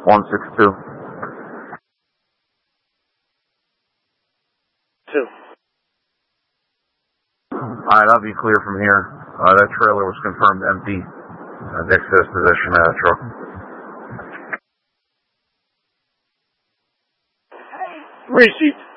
162. 2. Alright, I'll be clear from here. That trailer was confirmed empty. Next to his possession of that truck. Received.